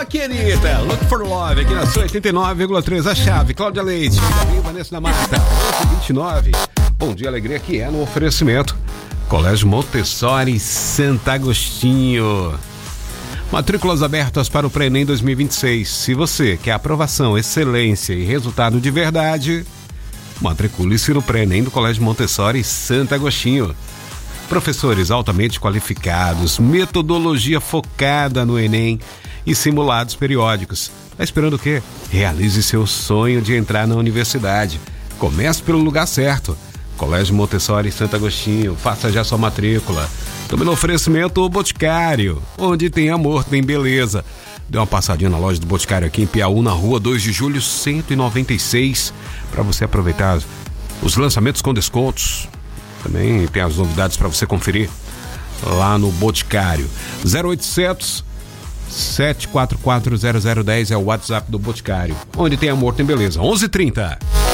querida, Look for Love, aqui na sua 89,3, a chave, Cláudia Leite, Vanessa da Mata, 29. Bom dia, alegria, que é no oferecimento Colégio Montessori Santo Agostinho. Matrículas abertas para o Pré-ENEM 2026. Se você quer aprovação, excelência e resultado de verdade, matricule-se no Pré-ENEM do Colégio Montessori Santo Agostinho. Professores altamente qualificados, metodologia focada no Enem e simulados periódicos. Tá esperando o quê? Realize seu sonho de entrar na universidade. Comece pelo lugar certo. Colégio Montessori Santo Agostinho, faça já sua matrícula. Tome no oferecimento o Boticário, onde tem amor, tem beleza. Dê uma passadinha na loja do Boticário aqui em Piauí, na rua 2 de julho, 196, para você aproveitar os lançamentos com descontos. Também tem as novidades para você conferir lá no Boticário. 0800 744 0010 é o WhatsApp do Boticário, onde tem amor, tem beleza. 11h30.